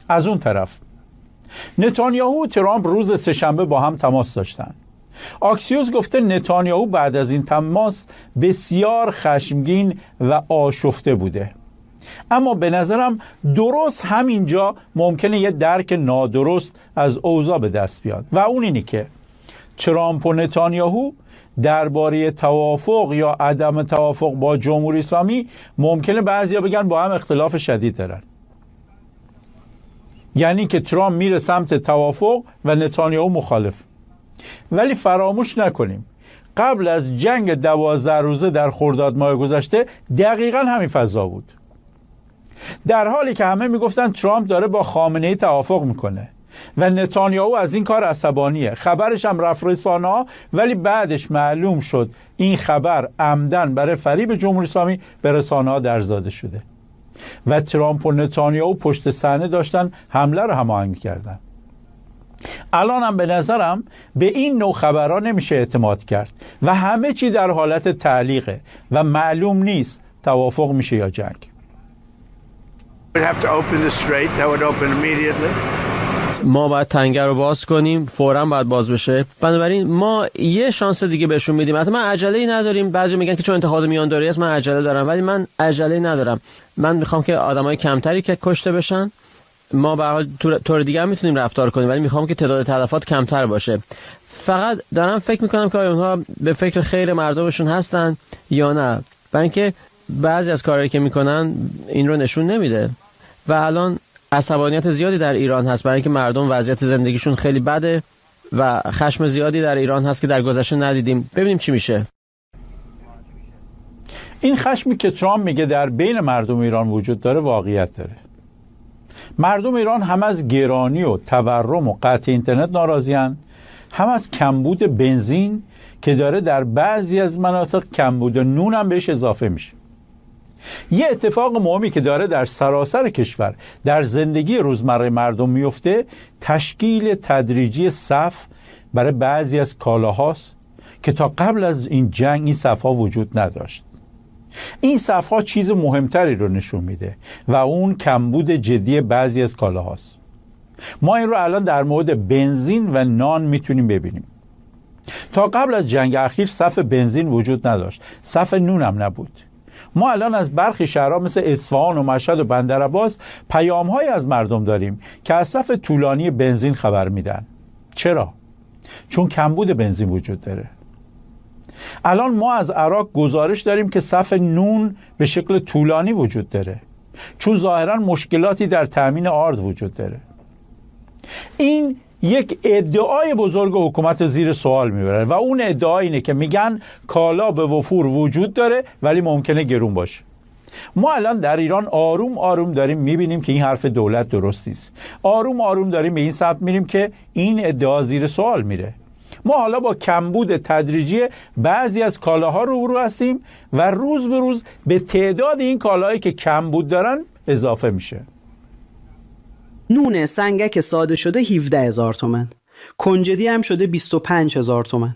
از اون طرف نتانیاهو و ترامپ روز سه‌شنبه با هم تماس داشتن. آکسیوس گفته نتانیاهو بعد از این تماس بسیار خشمگین و آشفته بوده. اما به نظرم درست همینجا ممکنه یه درک نادرست از اوضاع به دست بیاد و اون اینی که ترامپ و نتانیاهو درباره توافق یا عدم توافق با جمهوری اسلامی ممکنه بعضیا بگن با هم اختلاف شدید دارن. یعنی که ترامپ میره سمت توافق و نتانیاهو مخالف. ولی فراموش نکنیم قبل از جنگ 12 روزه در خرداد ماه گذشته دقیقاً همین فضا بود. در حالی که همه میگفتن ترامپ داره با خامنه‌ای توافق میکنه و نتانیاهو از این کار عصبانیه. خبرش هم رفت رسانه‌ها، ولی بعدش معلوم شد این خبر عمدن برای فریب جمهوری اسلامی به رسانه‌ها درزاده شده و ترامپ و نتانیاهو پشت صحنه داشتن حمله رو هماهنگ می‌کردن. الان هم به نظرم به این نوع خبرها نمیشه اعتماد کرد و همه چی در حالت تعلیقه و معلوم نیست توافق میشه یا جنگ. ما باید تنگه رو باز کنیم، فوراً باید باز بشه. بنابراین ما یه شانس دیگه بهشون میدیم. حتی من عجله‌ای نداریم. بعضی میگن که چون انتخاب میانداری است من عجله دارم، ولی من عجله‌ای ندارم. من میخوام که آدمای کمتری که کشته بشن. ما به هر حال طور دیگه هم میتونیم رفتار کنیم، ولی میخوام که تعداد تلفات کمتر باشه. فقط دارم فکر میکنم که اونها به فکر خیر مردمشون هستن یا نه، برای اینکه بعضی از کارهایی که میکنن این رو نشون نمیده و الان عصبانیت زیادی در ایران هست برای اینکه مردم وضعیت زندگیشون خیلی بده و خشم زیادی در ایران هست که در گذشته ندیدیم. ببینیم چی میشه. این خشمی که ترامپ میگه در بین مردم ایران وجود داره واقعیت داره. مردم ایران هم از گرانی و تورم و قطع اینترنت ناراضی‌اند، هم از کمبود بنزین که داره در بعضی از مناطق کمبود نون هم بهش اضافه میشه. یه اتفاق مهمی که داره در سراسر کشور در زندگی روزمره مردم میفته تشکیل تدریجی صف برای بعضی از کالاهاست که تا قبل از این جنگ این صف‌ها وجود نداشت. این صف‌ها چیز مهمتری رو نشون میده و اون کمبود جدی بعضی از کالاهاست. ما این رو الان در مورد بنزین و نان میتونیم ببینیم. تا قبل از جنگ اخیر صف بنزین وجود نداشت، صف نون هم نبود. ما الان از برخی شهرها مثل اصفهان و مشهد و بندرعباس پیام‌هایی از مردم داریم که از صف طولانی بنزین خبر میدن. چرا؟ چون کمبود بنزین وجود داره. الان ما از عراق گزارش داریم که صف نون به شکل طولانی وجود داره، چون ظاهراً مشکلاتی در تامین آرد وجود داره. این یک ادعای بزرگ حکومت زیر سوال میبره و اون ادعا اینه که میگن کالا به وفور وجود داره ولی ممکنه گرون باشه. ما الان در ایران آروم آروم داریم میبینیم که این حرف دولت درستی است. آروم آروم داریم به این سمت میریم که این ادعا زیر سوال میره. ما حالا با کمبود تدریجی بعضی از کالاها روبرو هستیم و روز به روز به تعداد این کالاهایی که کمبود دارن اضافه میشه. نون سنگک ساده شده 17,000 تومان، کنجدی هم شده 25,000 تومان.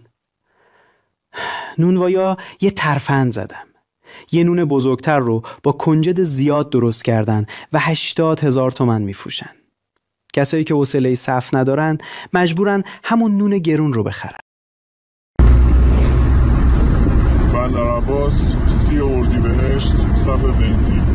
نونوایا یه ترفند زدم. یه نون بزرگتر رو با کنجد زیاد درست کردن و 80,000 تومان میفروشن. کسایی که حوصله صف ندارن مجبورن همون نون گرون رو بخرن. بندرعباس 30 اردیبهشت صف بنزین.